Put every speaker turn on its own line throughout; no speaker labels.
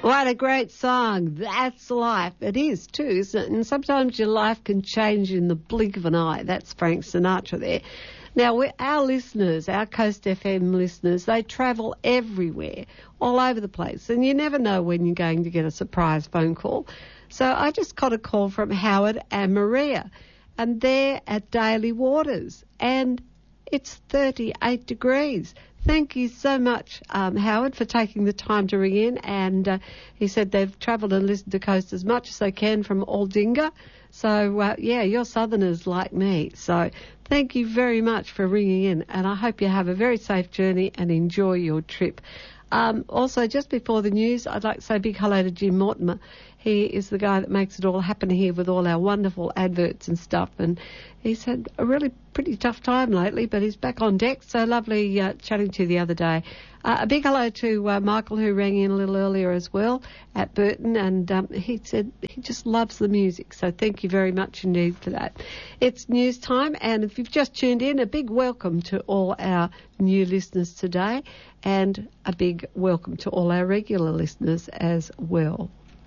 What a great song. That's life. It is too, isn't it? And sometimes your life can change in the blink of an eye. That's Frank Sinatra there. Now, our listeners, our Coast FM listeners, they travel everywhere, all over the place. And you never know when you're going to get a surprise phone call. So I just got a call from Howard and Maria. And they're at Daly Waters. And it's 38 degrees. Thank you so much, Howard, for taking the time to ring in. And he said they've travelled and listened to Coast as much as they can from Aldinga. So, you're southerners like me. So thank you very much for ringing in. And I hope you have a very safe journey and enjoy your trip. Also, just before the news, I'd like to say a big hello to Jim Mortimer. He is the guy that makes it all happen here with all our wonderful adverts and stuff. And he's had a really pretty tough time lately, but he's back on deck. So lovely chatting to you the other day. A big hello to Michael, who rang in a little earlier as well at Burton. And he said he just loves the music. So thank you very much indeed for that. It's news time. And if you've just tuned in, a big welcome to all our new listeners today. And a big welcome to all our regular listeners as well.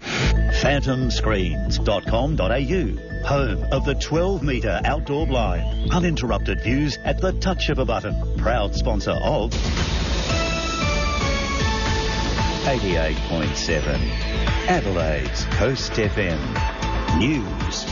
Phantomscreens.com.au, home of the 12-metre outdoor blind. Uninterrupted views at the touch of a button. Proud sponsor of 88.7 Adelaide's Coast FM News.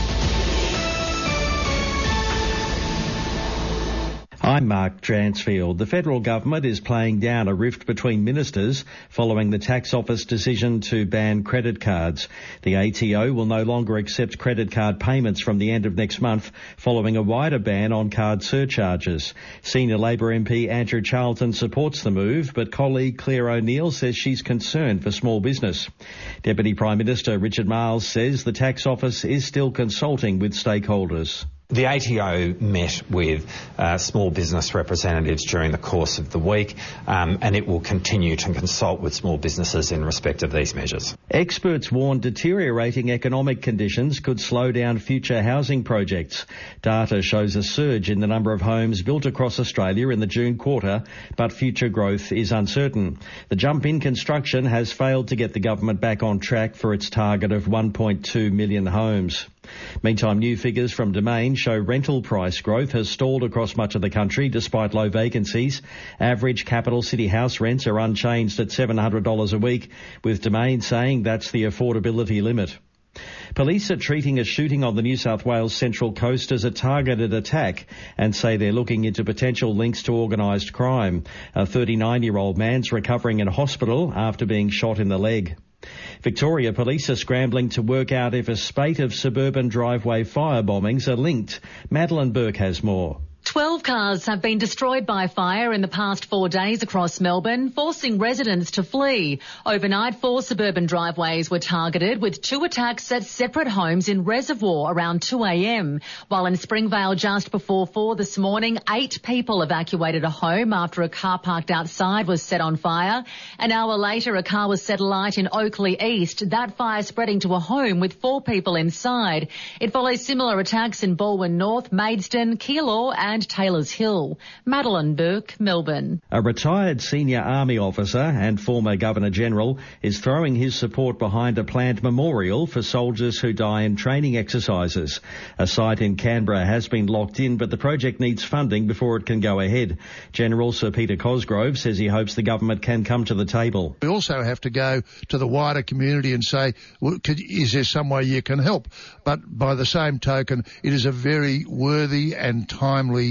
I'm Mark Dransfield. The federal government is playing down a rift between ministers following the tax office decision to ban credit cards. The ATO will no longer accept credit card payments from the end of next month following a wider ban on card surcharges. Senior Labor MP Andrew Charlton supports the move, but colleague Claire O'Neill says she's concerned for small business. Deputy Prime Minister Richard Marles says the tax office is still consulting with stakeholders.
The ATO met with small business representatives during the course of the week, and it will continue to consult with small businesses in respect of these measures.
Experts warn deteriorating economic conditions could slow down future housing projects. Data shows a surge in the number of homes built across Australia in the June quarter, but future growth is uncertain. The jump in construction has failed to get the government back on track for its target of 1.2 million homes. Meantime, new figures from Domain show rental price growth has stalled across much of the country despite low vacancies. Average capital city house rents are unchanged at $700 a week, with Domain saying that's the affordability limit. Police are treating a shooting on the New South Wales Central Coast as a targeted attack and say they're looking into potential links to organised crime. A 39-year-old man's recovering in hospital after being shot in the leg. Victoria Police are scrambling to work out if a spate of suburban driveway fire bombings are linked. Madeline Burke has more.
12 cars have been destroyed by fire in the past 4 days across Melbourne, forcing residents to flee. Overnight, 4 suburban driveways were targeted, with 2 attacks at separate homes in Reservoir around 2 a.m. While in Springvale just before 4 this morning, 8 people evacuated a home after a car parked outside was set on fire. An hour later, a car was set alight in Oakley East, that fire spreading to a home with 4 people inside. It follows similar attacks in Balwyn North, Maidstone, Keilor and Taylor's Hill. Madeline Burke, Melbourne.
A retired senior army officer and former Governor-General is throwing his support behind a planned memorial for soldiers who die in training exercises. A site in Canberra has been locked in, but the project needs funding before it can go ahead. General Sir Peter Cosgrove says he hopes the government can come to the table.
We also have to go to the wider community and say, well, is there some way you can help? But by the same token, it is a very worthy and timely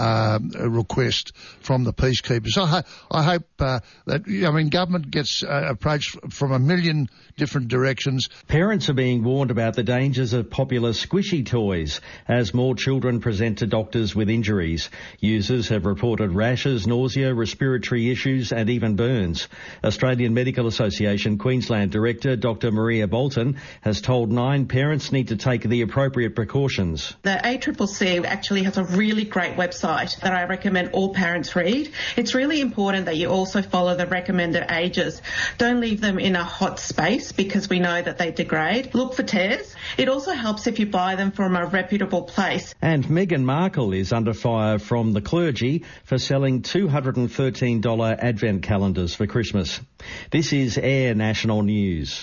request from the peacekeepers. I hope that, government gets approached from a million different directions.
Parents are being warned about the dangers of popular squishy toys as more children present to doctors with injuries. Users have reported rashes, nausea, respiratory issues and even burns. Australian Medical Association Queensland Director Dr Maria Bolton has told 9 parents need to take the appropriate precautions.
The ACCC actually has a really great great website that I recommend all parents read. It's really important that you also follow the recommended ages. Don't leave them in a hot space because we know that they degrade. Look for tears. It also helps if you buy them from a reputable place.
And Meghan Markle is under fire from the clergy for selling $213 advent calendars for Christmas. This is Air National News.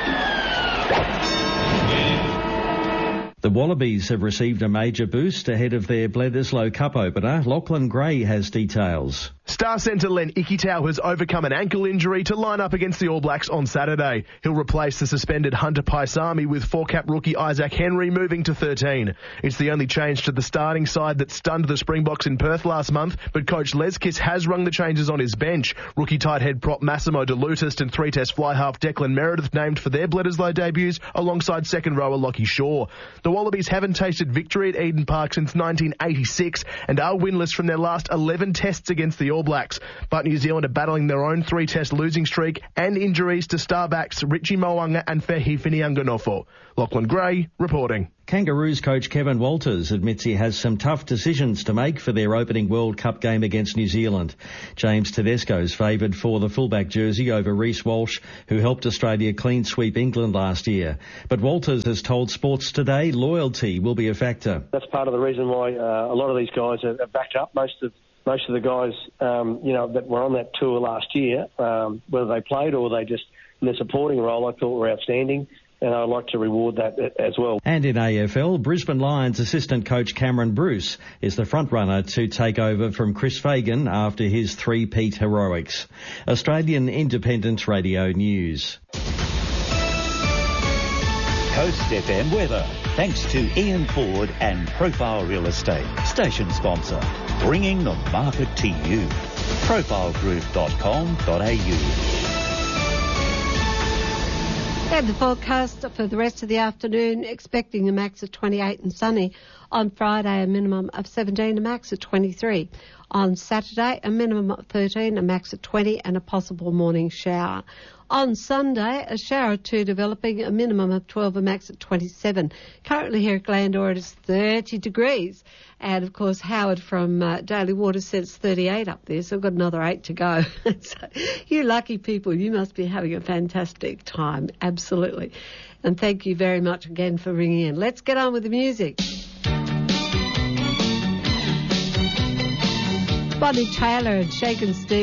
The Wallabies have received a major boost ahead of their Bledisloe Cup opener. Lachlan Gray has details.
Star centre Len Ikitau has overcome an ankle injury to line up against the All Blacks on Saturday. He'll replace the suspended Hunter Paisami with four-cap rookie Isaac Henry moving to 13. It's the only change to the starting side that stunned the Springboks in Perth last month, but coach Les Kiss has rung the changes on his bench. Rookie tight head prop Massimo De Lutist and three-test fly half Declan Meredith named for their Bledisloe debuts alongside second rower Lockie Shaw. The Wallabies haven't tasted victory at Eden Park since 1986 and are winless from their last 11 tests against the All Blacks. But New Zealand are battling their own three-test losing streak and injuries to star backs Richie Mo'unga and Fehi Finianganofo. Lachlan Gray reporting.
Kangaroos coach Kevin Walters admits he has some tough decisions to make for their opening World Cup game against New Zealand. James Tedesco's favoured for the fullback jersey over Reece Walsh, who helped Australia clean sweep England last year. But Walters has told Sports Today loyalty will be a factor.
That's part of the reason why a lot of these guys are backed up. Most of the guys, that were on that tour last year, whether they played or they just in their supporting role, I thought were outstanding. And I'd like to reward that as well. And in
AFL, Brisbane Lions assistant coach Cameron Bruce is the front runner to take over from Chris Fagan after his three-peat heroics. Australian Independent Radio News.
Coast FM weather. Thanks to Ian Ford and Profile Real Estate, station sponsor, bringing the market to you. profilegroup.com.au.
And the forecast for the rest of the afternoon, expecting a max of 28 and sunny. On Friday, a minimum of 17, a max of 23. On Saturday, a minimum of 13, a max of 20, and a possible morning shower. On Sunday, a shower or two developing, a minimum of 12, a max of 27. Currently here at Glandora, it is 30 degrees. And, of course, Howard from Daily Water said it's 38 up there, so we've got another 8 to go. So, you lucky people, you must be having a fantastic time, absolutely. And thank you very much again for ringing in. Let's get on with the music. Bonnie Taylor and Shakin' Steve.